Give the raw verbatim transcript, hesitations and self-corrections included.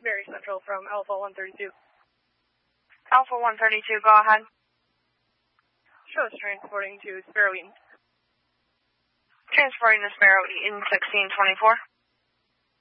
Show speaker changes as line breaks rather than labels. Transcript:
Very Central from Alpha one thirty-two.
Alpha one thirty-two, go ahead.
Show us transporting to Sparrow Eaton.
Transporting to Sparrow Eaton, sixteen twenty-four.